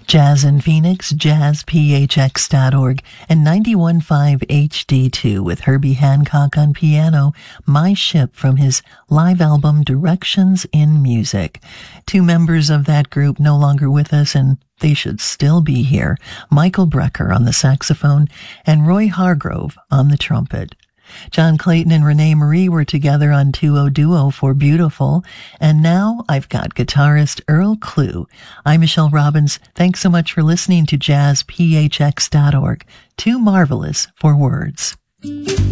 Jazz in Phoenix, jazzphx.org, and 91.5 HD2 with Herbie Hancock on piano, My Ship from his live album Directions in Music. Two members of that group no longer with us, and they should still be here. Michael Brecker on the saxophone and Roy Hargrove on the trumpet. John Clayton and Renee Marie were together on 2-0 Duo for Beautiful, and now I've got guitarist Earl Klugh. I'm Michelle Robbins. Thanks so much for listening to jazzphx.org. Too marvelous for words.